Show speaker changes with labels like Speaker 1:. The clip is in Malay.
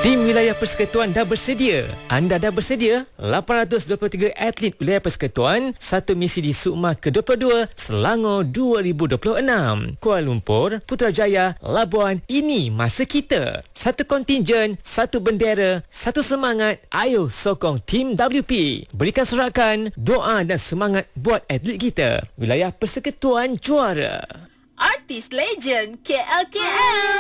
Speaker 1: Tim Wilayah Persekutuan dah bersedia. Anda dah bersedia? 823 atlet Wilayah Persekutuan, satu misi di Sukma ke-22 Selangor 2026. Kuala Lumpur, Putrajaya, Labuan, ini masa kita. Satu kontingen, satu bendera, satu semangat. Ayo sokong tim WP. Berikan sorakan, doa dan semangat buat atlet kita. Wilayah Persekutuan juara.
Speaker 2: Artis legend KLKL.